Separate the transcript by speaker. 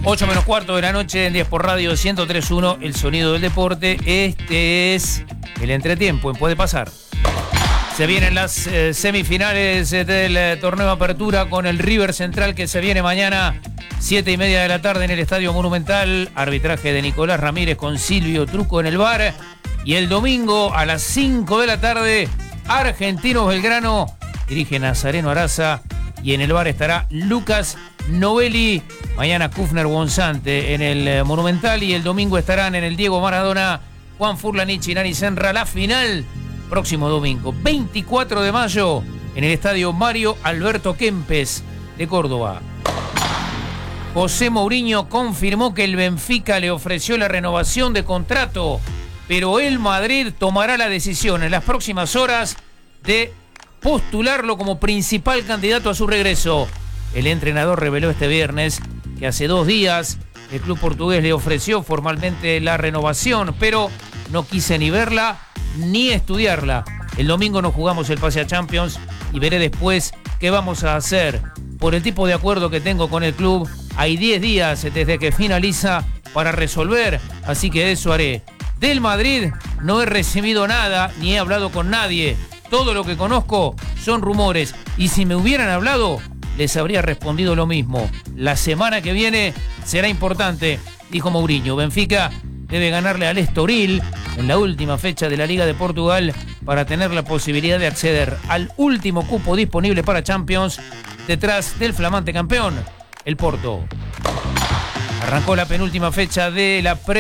Speaker 1: 8 menos cuarto de la noche en 10 por Radio 103.1, el sonido del deporte. Este es el entretiempo en Puede Pasar. Se vienen las semifinales del torneo de apertura con el River Central que se viene mañana 7:30 de la tarde en el Estadio Monumental. Arbitraje de Nicolás Ramírez con Silvio Truco en el VAR. Y el domingo a las 5 de la tarde, Argentinos Belgrano dirige Nazareno Araza y en el VAR estará Lucas Novelli. Mañana Kufner Bonsante en el Monumental y el domingo estarán en el Diego Maradona Juan Furlanich y Nani Senra. La final próximo domingo 24 de mayo en el Estadio Mario Alberto Kempes de Córdoba. José Mourinho confirmó que el Benfica le ofreció la renovación de contrato, pero el Madrid tomará la decisión en las próximas horas de postularlo como principal candidato a su regreso. El entrenador reveló este viernes que hace 2 días el club portugués le ofreció formalmente la renovación, pero no quise ni verla ni estudiarla. El domingo nos jugamos el pase a Champions y veré después qué vamos a hacer. Por el tipo de acuerdo que tengo con el club, hay 10 días desde que finaliza para resolver, así que eso haré. Del Madrid no he recibido nada ni he hablado con nadie. Todo lo que conozco son rumores y si me hubieran hablado les habría respondido lo mismo. La semana que viene será importante, dijo Mourinho. Benfica debe ganarle al Estoril en la última fecha de la Liga de Portugal para tener la posibilidad de acceder al último cupo disponible para Champions detrás del flamante campeón, el Porto. Arrancó la penúltima fecha de la